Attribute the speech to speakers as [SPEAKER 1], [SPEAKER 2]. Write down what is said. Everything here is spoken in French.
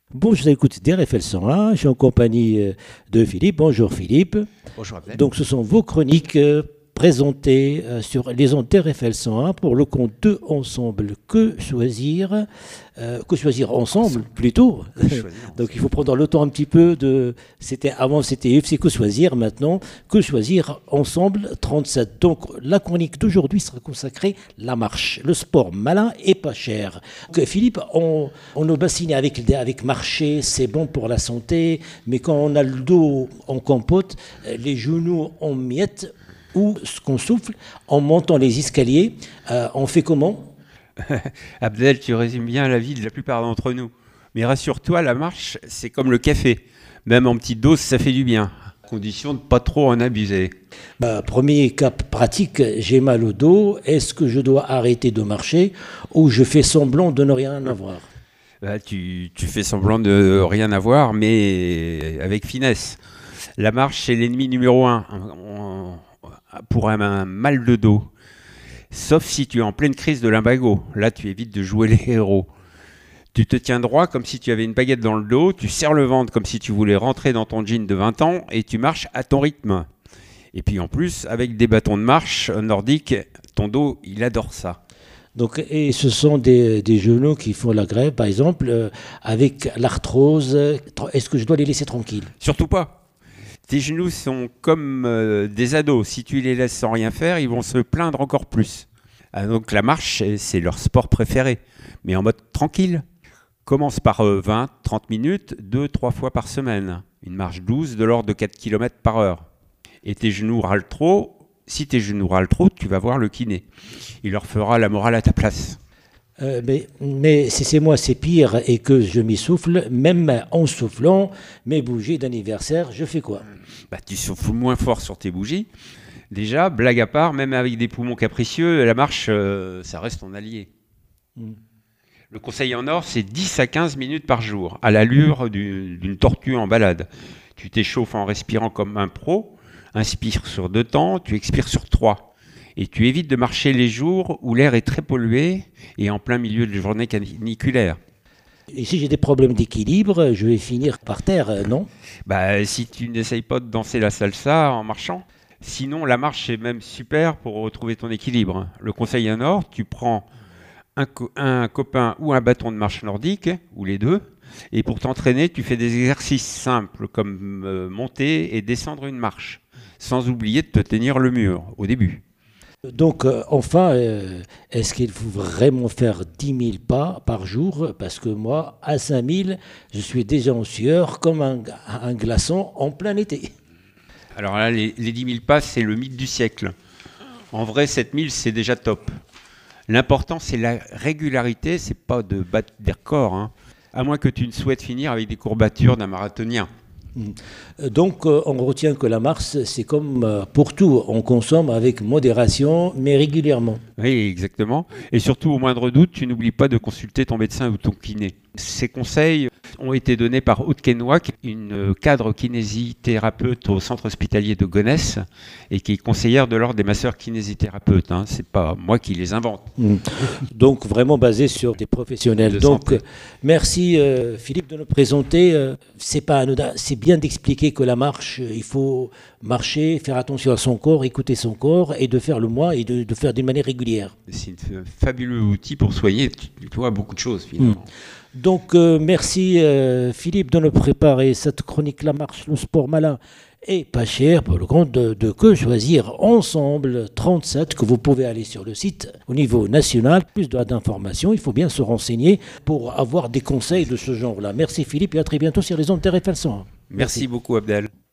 [SPEAKER 1] Bonjour, je écoute DRFL 101, je suis en compagnie de Philippe. Bonjour Philippe.
[SPEAKER 2] Bonjour Abdel.
[SPEAKER 1] Donc ce sont vos chroniques présentées sur les ondes DRFL 101 pour le compte de Ensemble. Que choisir ensemble plutôt. Donc il faut prendre le temps un petit peu de... Avant c'était UFC Que choisir, maintenant Que choisir ensemble 37. Donc la chronique d'aujourd'hui sera consacrée à la marche, le sport malin et pas cher. Donc, Philippe, on nous bassine avec marcher, c'est bon pour la santé, mais quand on a le dos en compote, les genoux en miettes, ou ce qu'on souffle en montant les escaliers, on fait comment ?
[SPEAKER 2] Abdel, tu résumes bien la vie de la plupart d'entre nous. Mais rassure-toi, la marche, c'est comme le café. Même en petite dose, ça fait du bien. À condition de ne pas trop en abuser.
[SPEAKER 1] Premier cap pratique, j'ai mal au dos. Est-ce que je dois arrêter de marcher ou je fais semblant de ne rien avoir ?
[SPEAKER 2] Tu fais semblant de rien avoir, mais avec finesse. La marche, c'est l'ennemi numéro 1 pour un mal de dos. Sauf si tu es en pleine crise de lumbago. Là, tu évites de jouer les héros. Tu te tiens droit comme si tu avais une baguette dans le dos, tu serres le ventre comme si tu voulais rentrer dans ton jean de 20 ans et tu marches à ton rythme. Et puis en plus, avec des bâtons de marche nordiques, ton dos, il adore ça.
[SPEAKER 1] Donc, et ce sont des genoux qui font la grève, par exemple, avec l'arthrose. Est-ce que je dois les laisser tranquilles ?
[SPEAKER 2] Surtout pas. Tes genoux sont comme des ados. Si tu les laisses sans rien faire, ils vont se plaindre encore plus. Donc la marche, c'est leur sport préféré. Mais en mode tranquille. Commence par 20-30 minutes, 2-3 fois par semaine. Une marche douce de l'ordre de 4 km par heure. Et tes genoux râlent trop. Si tes genoux râlent trop, tu vas voir le kiné. Il leur fera la morale à ta place.
[SPEAKER 1] Mais si c'est moi, c'est pire et que je m'y souffle, même en soufflant, mes bougies d'anniversaire, je fais quoi ?
[SPEAKER 2] Tu souffles moins fort sur tes bougies. Déjà, blague à part, même avec des poumons capricieux, la marche, ça reste ton allié. Le conseil en or, c'est 10 à 15 minutes par jour, à l'allure d'une tortue en balade. Tu t'échauffes en respirant comme un pro, inspire sur 2 temps, tu expires sur 3. Et tu évites de marcher les jours où l'air est très pollué et en plein milieu de journée caniculaire.
[SPEAKER 1] Et si j'ai des problèmes d'équilibre, je vais finir par terre, non ?
[SPEAKER 2] Si tu n'essayes pas de danser la salsa en marchant. Sinon, la marche est même super pour retrouver ton équilibre. Le conseil en or, tu prends un copain ou un bâton de marche nordique, ou les deux, et pour t'entraîner, tu fais des exercices simples comme monter et descendre une marche, sans oublier de te tenir le mur au début.
[SPEAKER 1] Donc, est-ce qu'il faut vraiment faire 10 000 pas par jour ? Parce que moi, à 5 000, je suis déjà en sueur comme un glaçon en plein été.
[SPEAKER 2] Alors là, les 10 000 pas, c'est le mythe du siècle. En vrai, 7 000, c'est déjà top. L'important, c'est la régularité, c'est pas de battre des records, à moins que tu ne souhaites finir avec des courbatures d'un marathonien.
[SPEAKER 1] Donc, on retient que la marche, c'est comme pour tout, on consomme avec modération, mais régulièrement.
[SPEAKER 2] Oui, exactement. Et surtout, au moindre doute, tu n'oublies pas de consulter ton médecin ou ton kiné. Ces conseils ont été donnés par Aude Kenouac, une cadre kinésithérapeute au centre hospitalier de Gonesse et qui est conseillère de l'ordre des masseurs kinésithérapeutes. C'est pas moi qui les invente.
[SPEAKER 1] Donc, vraiment basé sur des professionnels. Donc, merci Philippe de nous présenter. C'est pas anodin, c'est bien d'expliquer que la marche, il faut marcher, faire attention à son corps, écouter son corps et de faire le moi et de faire d'une manière régulière.
[SPEAKER 2] C'est un fabuleux outil pour soigner, tu vois, beaucoup de choses finalement.
[SPEAKER 1] Donc merci Philippe de nous préparer cette chronique La marche, le sport malin et pas cher pour le compte de Que choisir ensemble 37 que vous pouvez aller sur le site au niveau national. Plus d'informations, il faut bien se renseigner pour avoir des conseils de ce genre-là. Merci Philippe et à très bientôt sur les ondes DRFL 101.
[SPEAKER 2] Merci beaucoup Abdel.